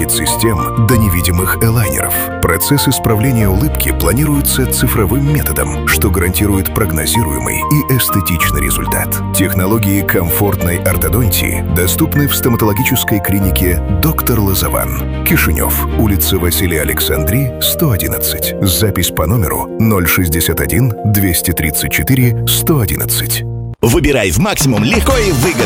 кит-систем до невидимых элайнеров. Процесс исправления улыбки планируется цифровым методом, что гарантирует прогнозируемый и эстетичный результат. Технологии комфортной ортодонтии доступны в стоматологической клинике «Доктор Лозован». Кишинев, улица Василия Александри, 111. Запись по номеру 061 234 111. Выбирай в Максимум легко и выгодно.